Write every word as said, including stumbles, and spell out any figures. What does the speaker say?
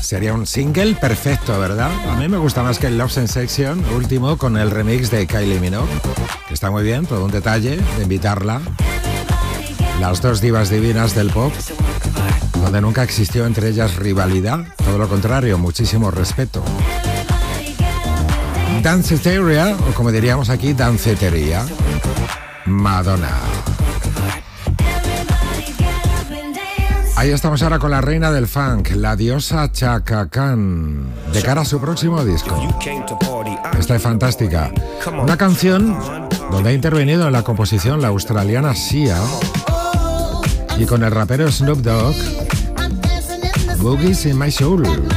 Sería un single perfecto, ¿verdad? A mí me gusta más que el Love Sensation último con el remix de Kylie Minogue, que está muy bien, todo un detalle de invitarla. Las dos divas divinas del pop, donde nunca existió entre ellas rivalidad, todo lo contrario, muchísimo respeto. Danceteria, o como diríamos aquí, dancetería. Madonna. Ahí estamos ahora con la reina del funk, la diosa Chaka Khan, de cara a su próximo disco. Esta es fantástica. Una canción donde ha intervenido en la composición la australiana Sia y con el rapero Snoop Dogg, Boogies in My Soul.